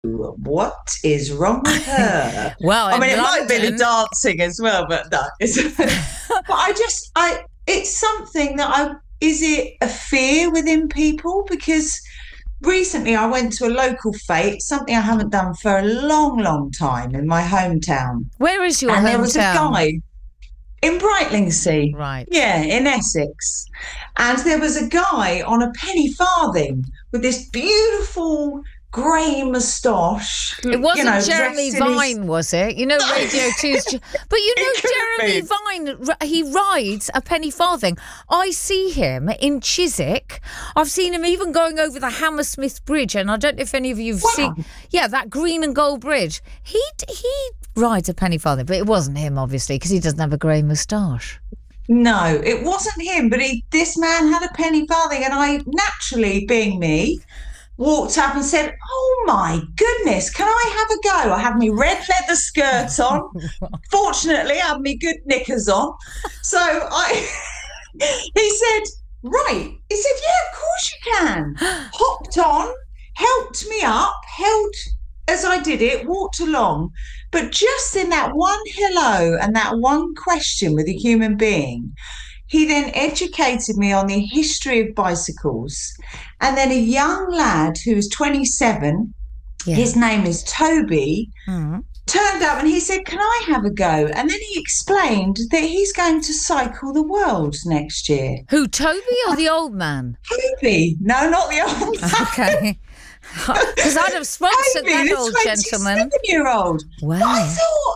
What is wrong with her? Well, I in mean, it might be the London. dancing as well, but no. But it's something that is it a fear within people? Because recently I went to a local fete, something I haven't done for a long, long time in my hometown. Where is your And there was a hometown? guy in Brightlingsea, Right. yeah, in Essex. And there was a guy on a penny farthing with this beautiful grey moustache, It wasn't Jeremy dressed in his. Vine, was it? You know, Radio Two's. But you It know, could have Jeremy been. Vine, he rides a penny farthing. I see him in Chiswick. I've seen him even going over the Hammersmith Bridge, and I don't know if any of you've seen. Wow. Yeah, that green and gold bridge. He rides a penny farthing, but it wasn't him, obviously, because he doesn't have a grey moustache. No, it wasn't him, but this man had a penny farthing, and I naturally, being me, walked up and said, "Oh my goodness, can I have a go?" I had my red leather skirt on. Fortunately, I had my good knickers on. So he said, "Right." He said, "Yeah, of course you can." Hopped on, helped me up, held as I did it, walked along. But just in that one hello and that one question with a human being, he then educated me on the history of bicycles. And then a young lad who was 27, Yeah. his name is Toby, Mm. turned up and he said, "Can I have a go?" And then he explained that he's going to cycle the world next year. Who, Toby or the old man? Toby, no, not the old man. Okay. Because I'd have sponsored Toby, that the old 27 gentleman. year old. But I Wow. thought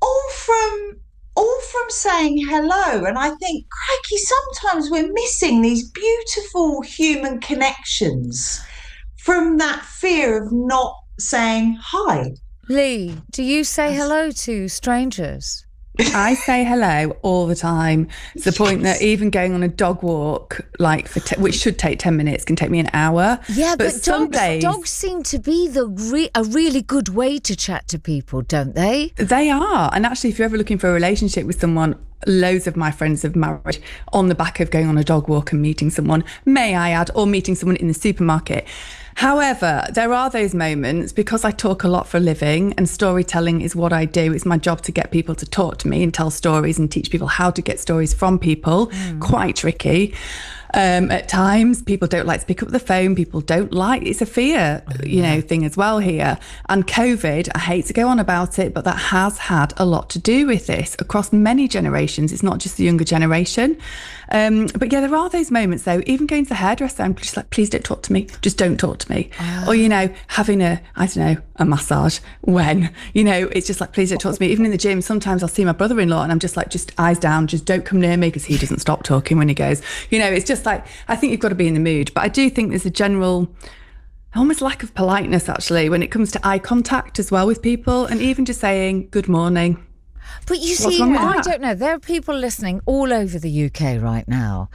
all from saying hello. And I think, crikey, sometimes we're missing these beautiful human connections from that fear of not saying hi. Lee, do you say hello to strangers? I say hello all the time. It's the point that even going on a dog walk, like which should take 10 minutes, can take me an hour. Yeah, but some dogs seem to be a really good way to chat to people, don't they? they are. And actually, if you're ever looking for a relationship with someone, loads of my friends have married on the back of going on a dog walk and meeting someone, may I add, or meeting someone in the supermarket. However, there are those moments, because I talk a lot for a living and storytelling is what I do. It's my job to get people to talk to me and tell stories and teach people how to get stories from people. Quite tricky. At times, people don't like to pick up the phone. People don't like, it's a fear, thing as well here. And COVID, I hate to go on about it, but that has had a lot to do with this across many generations. It's not just the younger generation. But yeah, there are those moments though, even going to the hairdresser, I'm just like, please don't talk to me. Just don't talk to me. Or, having a massage when, it's just like, please don't talk to me. Even in the gym, sometimes I'll see my brother-in-law and I'm just like, just eyes down, just don't come near me, because he doesn't stop talking when he goes. It's just like, I think you've got to be in the mood. But I do think there's a general almost lack of politeness actually when it comes to eye contact as well with people, and even just saying good morning. But you What's see, wrong with I that? don't know. There are people listening all over the UK right now